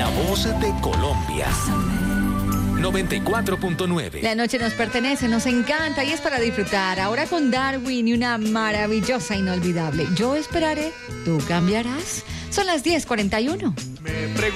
La voz de Colombia. 94.9. La noche nos pertenece, nos encanta y es para disfrutar. Ahora con Darwin y una maravillosa inolvidable. Yo esperaré, tú cambiarás. Son las 10:41.